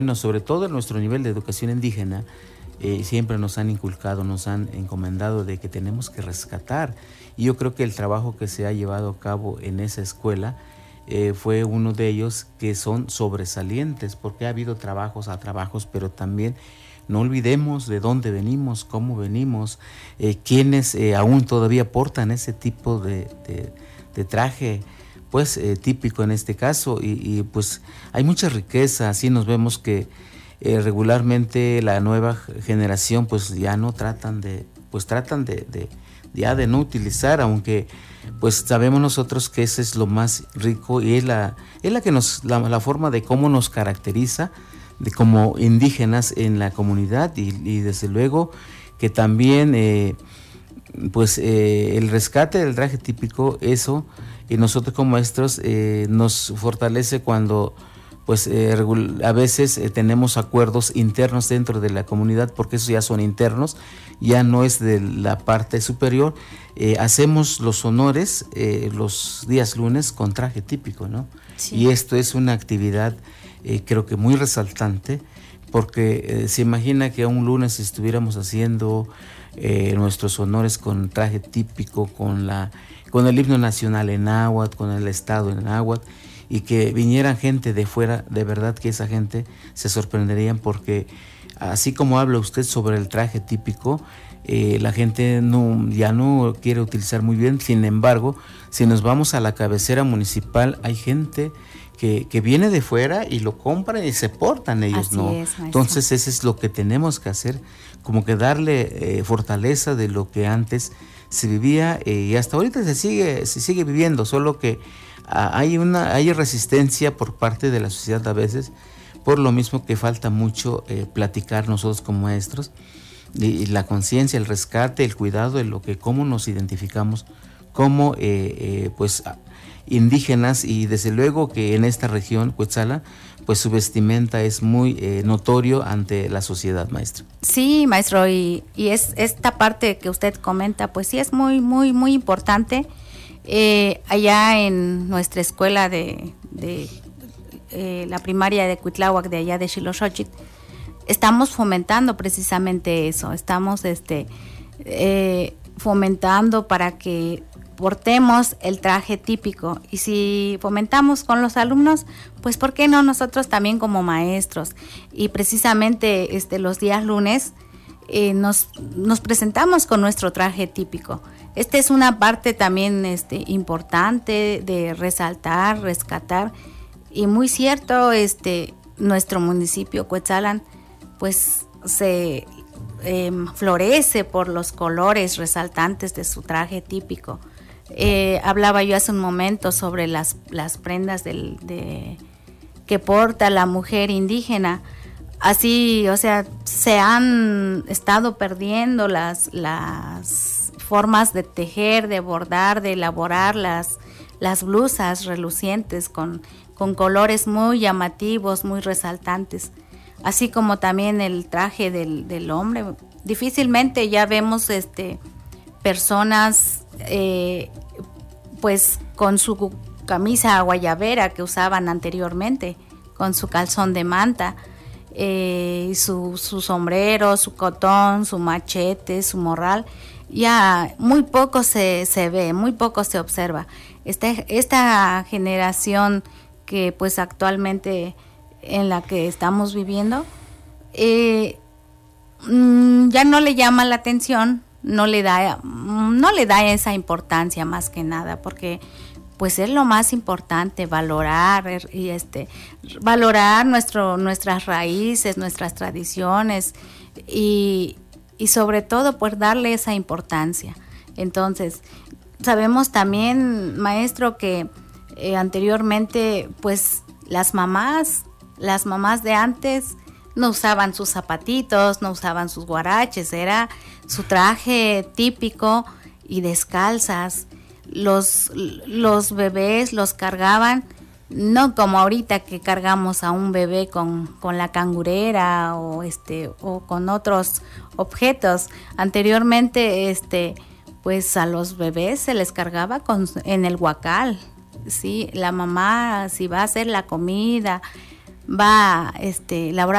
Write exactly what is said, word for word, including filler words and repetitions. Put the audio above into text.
Bueno, sobre todo en nuestro nivel de educación indígena, eh, siempre nos han inculcado, nos han encomendado de que tenemos que rescatar. Y yo creo que el trabajo que se ha llevado a cabo en esa escuela eh, fue uno de ellos que son sobresalientes, porque ha habido trabajos a trabajos, pero también no olvidemos de dónde venimos, cómo venimos, eh, quiénes eh, aún todavía portan ese tipo de, de, de traje, pues eh, típico en este caso, y, y pues hay mucha riqueza. Así nos vemos que eh, regularmente la nueva generación pues ya no tratan de, pues tratan de, de ya de no utilizar, aunque pues sabemos nosotros que ese es lo más rico y es la, es la que nos, la, la forma de cómo nos caracteriza de como indígenas en la comunidad, y, y desde luego que también eh, pues eh, el rescate del traje típico, eso, y nosotros como maestros eh, nos fortalece cuando pues eh, a veces eh, tenemos acuerdos internos dentro de la comunidad, porque esos ya son internos, ya no es de la parte superior. Eh, hacemos los honores eh, los días lunes con traje típico, ¿no? Sí. Y esto es una actividad eh, creo que muy resaltante, porque eh, se imagina que un lunes estuviéramos haciendo eh, nuestros honores con traje típico, con la con el himno nacional en náhuatl, con el estado en náhuatl, y que vinieran gente de fuera, de verdad que esa gente se sorprenderían, porque así como habla usted sobre el traje típico, eh, la gente no, ya no quiere utilizar muy bien. Sin embargo, si nos vamos a la cabecera municipal, hay gente que, que viene de fuera y lo compran y se portan ellos, Así ¿no? es, Entonces eso es lo que tenemos que hacer, como que darle eh, fortaleza de lo que antes se vivía, eh, y hasta ahorita se sigue, se sigue viviendo, solo que ah, hay una hay resistencia por parte de la sociedad a veces, por lo mismo que falta mucho eh, platicar nosotros como maestros, y, y la conciencia, el rescate, el cuidado de lo que, cómo nos identificamos como eh, eh, pues indígenas, y desde luego que en esta región, Cuetzala, pues su vestimenta es muy eh, notorio ante la sociedad, maestro. Sí, maestro, y, y es esta parte que usted comenta, pues sí es muy, muy, muy importante. Eh, allá en nuestra escuela de, de eh, la primaria de Cuitláhuac, de allá de Xiloxochitl, estamos fomentando precisamente eso, estamos este, eh, fomentando para que portemos el traje típico, y si fomentamos con los alumnos, pues ¿por qué no nosotros también como maestros? Y precisamente este, los días lunes eh, nos, nos presentamos con nuestro traje típico. Esta es una parte también este, importante de resaltar, rescatar, y muy cierto, este, nuestro municipio Cuetzalan pues se eh, florece por los colores resaltantes de su traje típico. Eh, hablaba yo hace un momento sobre las, las prendas del, de, que porta la mujer indígena. Así, o sea, se han estado perdiendo las, las formas de tejer, de bordar, de elaborar las, las blusas relucientes con, con colores muy llamativos, muy resaltantes. Así como también el traje del, del hombre. Difícilmente ya vemos este, personas eh, pues con su camisa guayabera que usaban anteriormente, con su calzón de manta, eh, su, su sombrero, su cotón, su machete, su morral. Ya muy poco se, se ve, muy poco se observa. Este, esta generación que pues actualmente en la que estamos viviendo, eh, ya no le llama la atención, no le da, no le da esa importancia más que nada, porque pues es lo más importante, valorar y este, valorar nuestro, nuestras raíces, nuestras tradiciones, y, y sobre todo pues darle esa importancia. Entonces, sabemos también, maestro, que eh, anteriormente pues las mamás Las mamás de antes no usaban sus zapatitos, no usaban sus guaraches, era su traje típico y descalzas. Los, los bebés los cargaban, no como ahorita que cargamos a un bebé con, con la cangurera o, este, o con otros objetos. Anteriormente, este, pues a los bebés se les cargaba con, en el huacal, ¿sí? La mamá, si va a hacer la comida, va este, elaborar